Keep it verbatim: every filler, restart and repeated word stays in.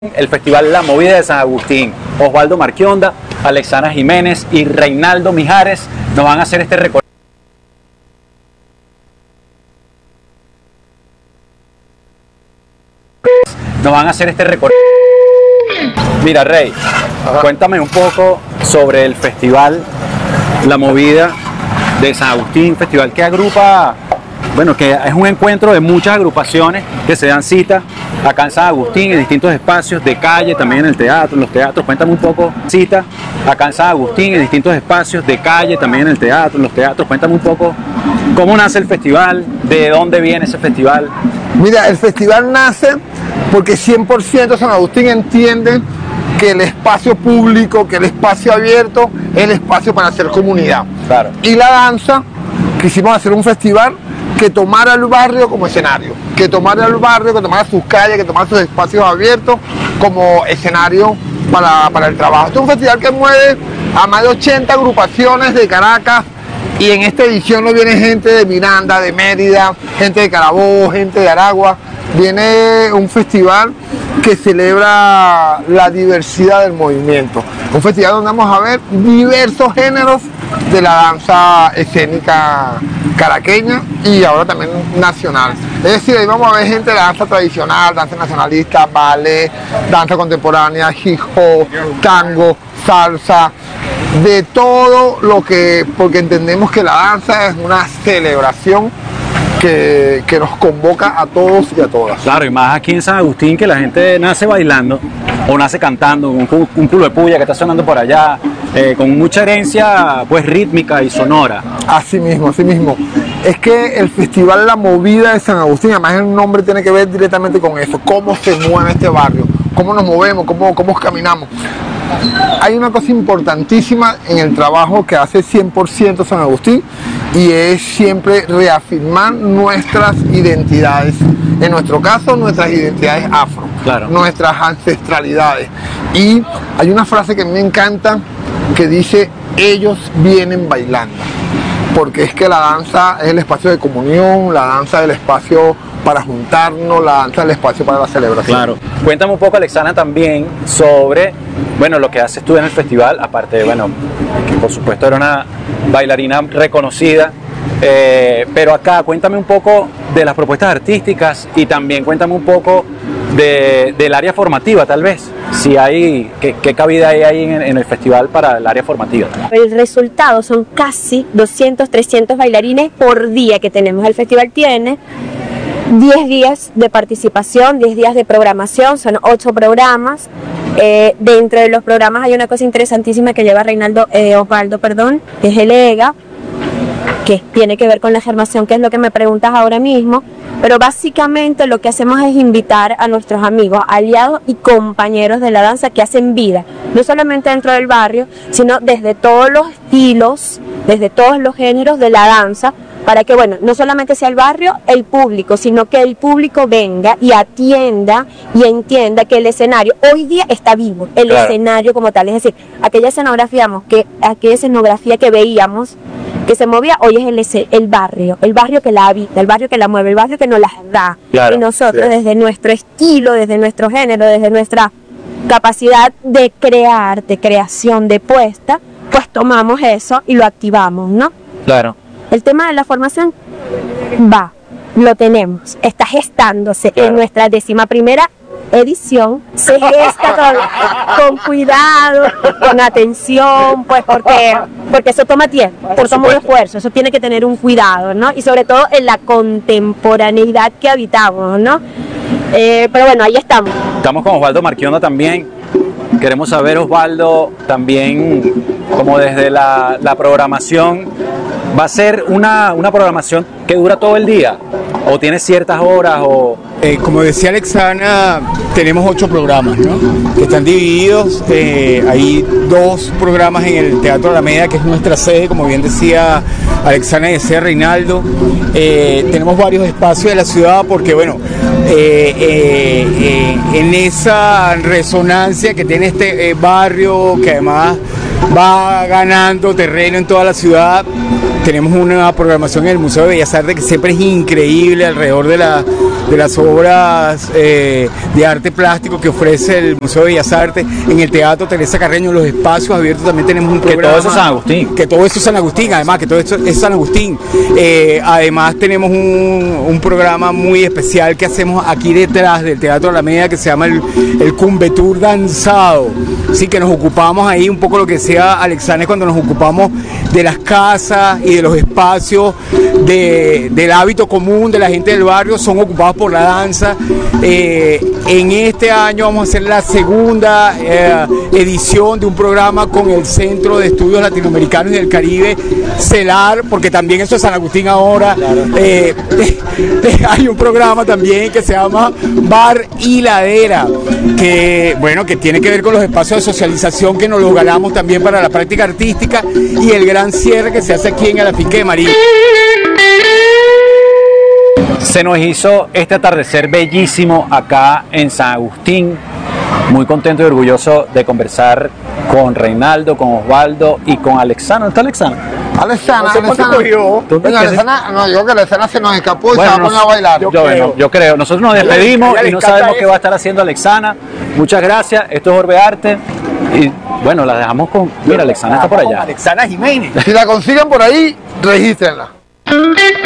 El Festival La Movida de San Agustín. Osvaldo Marchionda, Alexana Jiménez y Reinaldo Mijares nos van a hacer este recorrido. Nos van a hacer este recorrido. Mira, Rey, Ajá. cuéntame un poco sobre el Festival La Movida de San Agustín, festival que agrupa, bueno, que es un encuentro de muchas agrupaciones que se dan cita acá en San Agustín, en distintos espacios de calle, también en el teatro, en los teatros. Cuéntame un poco, cita acá en San Agustín, en distintos espacios de calle, también en el teatro, en los teatros. Cuéntame un poco cómo nace el festival, de dónde viene ese festival. Mira, el festival nace porque cien por ciento San Agustín entiende que el espacio público, que el espacio abierto es el espacio para hacer comunidad. Claro. Y la danza, quisimos hacer un festival que tomara el barrio como escenario, que tomara el barrio, que tomara sus calles, que tomara sus espacios abiertos como escenario para, para el trabajo. Este es un festival que mueve a más de ochenta agrupaciones de Caracas y en esta edición no viene gente de Miranda, de Mérida, gente de Carabobo, gente de Aragua. Viene un festival que celebra la diversidad del movimiento. Un festival donde vamos a ver diversos géneros de la danza escénica caraqueña y ahora también nacional. Es decir, ahí vamos a ver gente de la danza tradicional, danza nacionalista, ballet, danza contemporánea, hip hop, tango, salsa, de todo lo que, porque entendemos que la danza es una celebración Que, que nos convoca a todos y a todas. Claro, y más aquí en San Agustín, que la gente nace bailando o nace cantando, un, un culo de puya que está sonando por allá, eh, con mucha herencia pues rítmica y sonora. Así mismo, así mismo. Es que el Festival La Movida de San Agustín, además el nombre tiene que ver directamente con eso, cómo se mueve este barrio, cómo nos movemos, cómo, cómo caminamos. Hay una cosa importantísima en el trabajo que hace cien por ciento San Agustín y es siempre reafirmar nuestras identidades. En nuestro caso, nuestras identidades afro, claro. nuestras ancestralidades. Y hay una frase que me encanta que dice, ellos vienen bailando. Porque es que la danza es el espacio de comunión, la danza es el espacio para juntarnos, la danza es el espacio para la celebración. Claro. Cuéntame un poco, Alexana, también sobre, bueno, lo que haces tú en el festival, aparte de, bueno, que por supuesto era una bailarina reconocida, eh, pero acá cuéntame un poco de las propuestas artísticas y también cuéntame un poco de, del área formativa, tal vez, si hay, qué, qué cabida hay ahí en, en el festival para el área formativa. El resultado son casi doscientos, trescientos bailarines por día que tenemos. El festival tiene diez días de participación, diez días de programación, son ocho programas. Eh, dentro de los programas hay una cosa interesantísima que lleva Reinaldo, eh, Osvaldo, perdón, que es el E G A, que tiene que ver con la germación, que es lo que me preguntas ahora mismo, pero básicamente lo que hacemos es invitar a nuestros amigos, aliados y compañeros de la danza que hacen vida, no solamente dentro del barrio, sino desde todos los estilos, desde todos los géneros de la danza, para que, bueno, no solamente sea el barrio, el público, sino que el público venga y atienda y entienda que el escenario hoy día está vivo, el claro. escenario como tal, es decir, aquella escenografía que, aquella escenografía que veíamos, que se movía, hoy es el, el barrio, el barrio que la habita, el barrio que la mueve, el barrio que nos las da, claro, y nosotros sí. desde nuestro estilo, desde nuestro género, desde nuestra capacidad de crear, de creación, de puesta, pues tomamos eso y lo activamos, ¿no? Claro. El tema de la formación va, lo tenemos, está gestándose claro. en nuestra décima primera edición, se gesta con, con cuidado, con atención, pues porque, porque eso toma tiempo, por toma un esfuerzo, eso tiene que tener un cuidado, ¿no? Y sobre todo en la contemporaneidad que habitamos, ¿no? Eh, pero bueno, ahí estamos. Estamos con Osvaldo Marchionda también. Queremos saber, Osvaldo, también como desde la, la programación, ¿va a ser una, una programación que dura todo el día? ¿O tiene ciertas horas? O eh, como decía Alexana, tenemos ocho programas, ¿no? Que están divididos. Eh, hay dos programas en el Teatro Alameda, que es nuestra sede, como bien decía Alexana y decía Reinaldo. Eh, tenemos varios espacios de la ciudad porque, bueno, eh, eh, eh, en esa resonancia que tiene este eh, barrio, que además va ganando terreno en toda la ciudad, tenemos una programación en el Museo de Bellas Artes que siempre es increíble alrededor de, la, de las obras eh, de arte plástico que ofrece el Museo de Bellas Artes. En el Teatro Teresa Carreño, los espacios abiertos, también tenemos un programa. Que todo eso es San Agustín. Que todo eso es San Agustín, además, que todo esto es San Agustín. Eh, además tenemos un, un programa muy especial que hacemos aquí detrás del Teatro Alameda que se llama el, el Cumbetur Danzado. Sí, que nos ocupamos ahí un poco lo que decía Alexander cuando nos ocupamos de las casas y de los espacios de, del hábito común de la gente del barrio, son ocupados por la danza. Eh, en este año vamos a hacer la segunda eh, edición de un programa con el Centro de Estudios Latinoamericanos y del Caribe, CELAR, porque también eso es San Agustín ahora. Claro. Eh, hay un programa también que se llama Bar y Ladera, que bueno, que tiene que ver con los espacios de socialización que nos los ganamos también para la práctica artística, y el gran cierre que se hace aquí en la finca de María. Se nos hizo este atardecer bellísimo acá en San Agustín. Muy contento y orgulloso de conversar con Reinaldo, con Osvaldo y con Alexana. ¿Dónde está Alexana? Alexana, No sé cuánto Alexana. cogió. ¿Tú Venga, qué Alexana, no, yo que Alexana se nos escapó y Bueno, se va a poner a bailar. Yo, Yo bueno, creo. yo creo. Nosotros nos despedimos ella le y no encanta sabemos qué eso. va a estar haciendo Alexana. Muchas gracias. Esto es Orbe Arte. Y bueno, la dejamos con... Mira, Alexana está por allá. Alexana Jiménez. Si la consiguen por ahí, regístrenla.